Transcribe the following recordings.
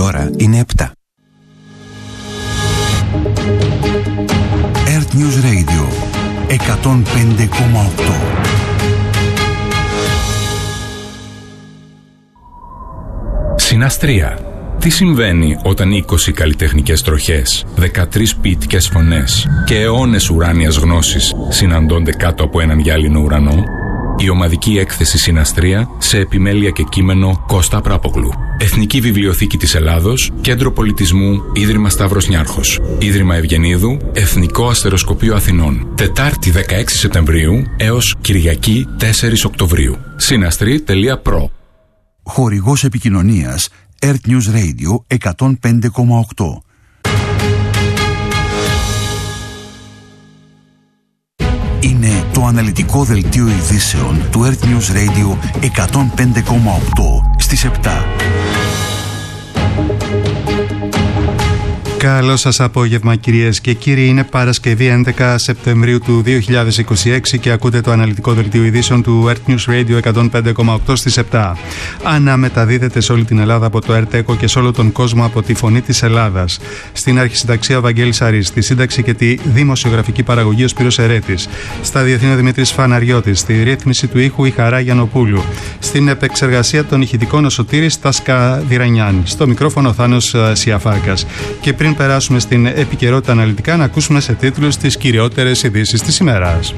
ώρα είναι 7. Earth News Radio 105,8. Συναστρία. Τι συμβαίνει όταν 20 καλλιτεχνικές τροχές, 13 ποιητικές φωνές και αιώνες ουράνιας γνώσης συναντώνται κάτω από έναν γυάλινο ουρανό? Η ομαδική έκθεση Συναστρία σε επιμέλεια και κείμενο Κώστα Πράπογλου. Εθνική Βιβλιοθήκη της Ελλάδος, Κέντρο Πολιτισμού, Ίδρυμα Σταύρος Νιάρχος, Ίδρυμα Ευγενίδου, Εθνικό Αστεροσκοπείο Αθηνών. Τετάρτη 16 Σεπτεμβρίου έως Κυριακή 4 Οκτωβρίου. Συναστρή.pro. Χορηγός επικοινωνίας Earth News Radio 105,8. Είναι το αναλυτικό δελτίο ειδήσεων του Earth News Radio 105,8 στις 7. Καλό σας απόγευμα κυρίες και κύριοι, είναι Παρασκευή 11 Σεπτεμβρίου του 2026 και ακούτε το αναλυτικό δελτίο ειδήσεων του Earth News Radio 105,8 στις 7. Αναμεταδίδεται σε όλη την Ελλάδα από το ΕΡΤ-ΕΚΟ και σε όλο τον κόσμο από τη Φωνή της Ελλάδας. Στην αρχισυνταξία Βαγγέλης Αρής, στη σύνταξη και τη δημοσιογραφική παραγωγή ο Σπύρος Ερέτης, στα διεθνή ο Δημήτρης Φαναριώτης, στη ρύθμιση του ήχου η Χαρά Γιαννοπούλου, στην επεξεργασία των ηχητικών ο Σωτήρης Τάσκα Διρανιάν, στο μικρόφωνο ο Θάνος Σιαφάκας. Και πριν περάσουμε στην επικαιρότητα αναλυτικά, να ακούσουμε σε τίτλους τις κυριότερες ειδήσεις της ημέρας.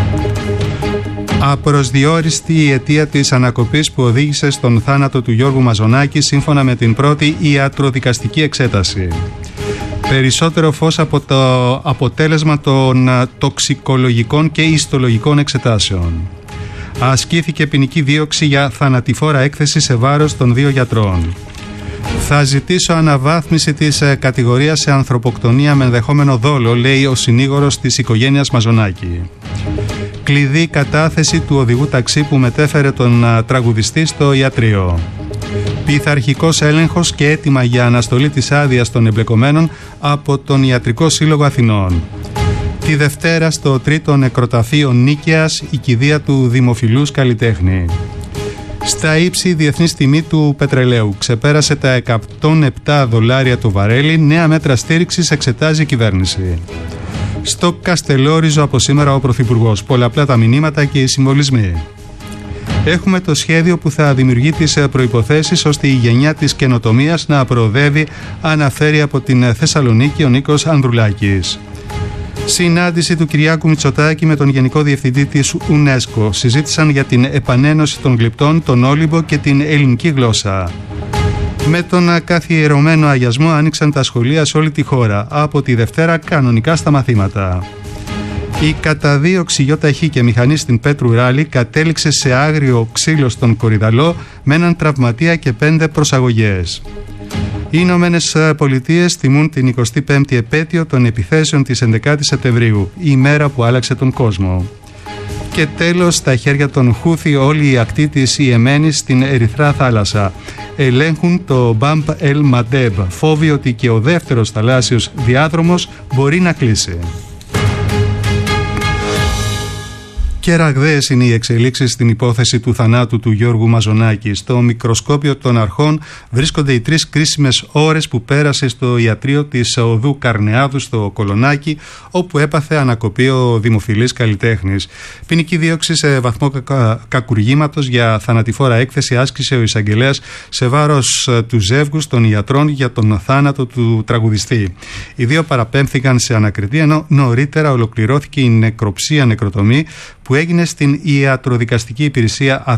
Απροσδιόριστη η αιτία της ανακοπής που οδήγησε στον θάνατο του Γιώργου Μαζονάκη σύμφωνα με την πρώτη ιατροδικαστική εξέταση. Περισσότερο φως από το αποτέλεσμα των τοξικολογικών και ιστολογικών εξετάσεων. Ασκήθηκε ποινική δίωξη για θανατηφόρα έκθεση σε βάρος των 2 γιατρών. Θα ζητήσω αναβάθμιση της κατηγορίας σε ανθρωποκτονία με ενδεχόμενο δόλο, λέει ο συνήγορος της οικογένειας Μαζονάκη. Κλειδί κατάθεση του οδηγού ταξί που μετέφερε τον τραγουδιστή στο ιατρείο. Πειθαρχικός έλεγχος και αίτημα για αναστολή της άδειας των εμπλεκομένων από τον Ιατρικό Σύλλογο Αθηνών. Τη Δευτέρα στο 3ο νεκροταφείο Νίκαιας η κηδεία του δημοφιλούς καλλιτέχνη. Στα ύψη διεθνής τιμή του πετρελαίου. Ξεπέρασε τα $107 το βαρέλι. Νέα μέτρα στήριξης εξετάζει η κυβέρνηση. Στο Καστελόριζο από σήμερα ο Πρωθυπουργός. Πολλαπλά τα μηνύματα και οι συμβολισμοί. Έχουμε το σχέδιο που θα δημιουργεί τις προϋποθέσεις ώστε η γενιά της καινοτομίας να προοδεύει, αναφέρει από την Θεσσαλονίκη ο Νίκος Ανδρουλάκης. Συνάντηση του Κυριάκου Μητσοτάκη με τον Γενικό Διευθυντή της UNESCO. Συζήτησαν για την επανένωση των γλυπτών, τον Όλυμπο και την ελληνική γλώσσα. Με τον καθιερωμένο αγιασμό άνοιξαν τα σχολεία σε όλη τη χώρα. Από τη Δευτέρα κανονικά στα μαθήματα. Η καταδίωξη ΙΧ και μηχανή στην Πέτρου Ράλη κατέληξε σε άγριο ξύλο στον Κορυδαλό με έναν τραυματία και 5 προσαγωγές. Οι Ηνωμένες Πολιτείες τιμούν την 25η επέτειο των επιθέσεων της 11ης Σεπτεμβρίου, η ημέρα που άλλαξε τον κόσμο. Και τέλος, στα χέρια των Χούθι όλη η ακτή της Ιεμένης στην Ερυθρά θάλασσα. Ελέγχουν το Μπαμπ Ελ Μαντέμπ, φόβοι ότι και ο δεύτερος θαλάσσιος διάδρομος μπορεί να κλείσει. Και ραγδαίες είναι οι εξελίξεις στην υπόθεση του θανάτου του Γιώργου Μαζονάκη. Στο μικροσκόπιο των αρχών βρίσκονται οι 3 κρίσιμες ώρες που πέρασε στο ιατρείο της οδού Καρνεάδου στο Κολονάκι, όπου έπαθε ανακοπή ο δημοφιλής καλλιτέχνης. Ποινική δίωξη σε βαθμό κακουργήματος για θανατηφόρα έκθεση άσκησε ο εισαγγελέας σε βάρος του ζεύγους των ιατρών για τον θάνατο του τραγουδιστή. Οι 2 παραπέμφθηκαν σε ανακριτή, ενώ νωρίτερα ολοκληρώθηκε η νεκροψία νεκροτομή που έγινε στην Ιατροδικαστική Υπηρεσία